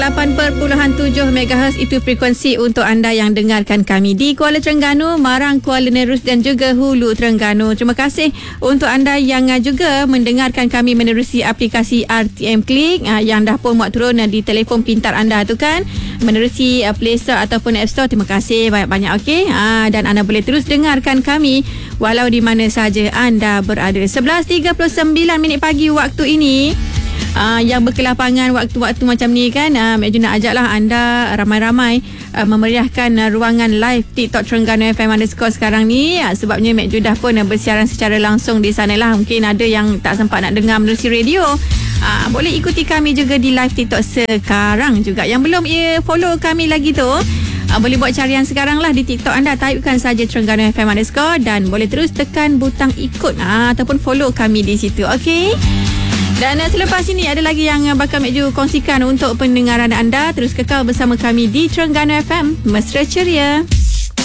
8.7 MHz itu frekuensi untuk anda yang dengarkan kami di Kuala Terengganu, Marang, Kuala Nerus dan juga Hulu Terengganu. Terima kasih untuk anda yang juga mendengarkan kami menerusi aplikasi RTM Klik yang dah pun muat turun di telefon pintar anda tu kan, menerusi Play Store ataupun App Store. Terima kasih banyak-banyak, okey. Dan anda boleh terus dengarkan kami walau di mana saja anda berada. 11.39 minit pagi waktu ini. Yang berkelapangan waktu-waktu macam ni kan, Mek Ju nak ajaklah anda ramai-ramai memeriahkan ruangan live TikTok Terengganu FM _ sekarang ni, sebabnya Mek Ju dah pun bersiaran secara langsung di sana lah. Mungkin ada yang tak sempat nak dengar menerusi radio, boleh ikuti kami juga di live TikTok sekarang juga. Yang belum follow kami lagi tu, boleh buat carian sekarang lah di TikTok anda, typekan saja Terengganu FM _ dan boleh terus tekan butang ikut ataupun follow kami di situ, okey. Dan selepas ini ada lagi yang bakal Mek Ju kongsikan untuk pendengaran anda. Terus kekal bersama kami di Terengganu FM. Mesra ceria.